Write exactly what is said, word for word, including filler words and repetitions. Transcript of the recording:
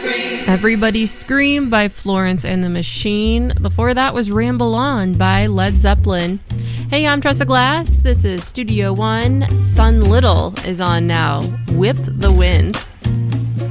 Everybody Scream by Florence and the Machine. Before that was Ramble On by Led Zeppelin. Hey, I'm Tressa Glass. This is Studio One. Sun Little is on now. Whip the Wind.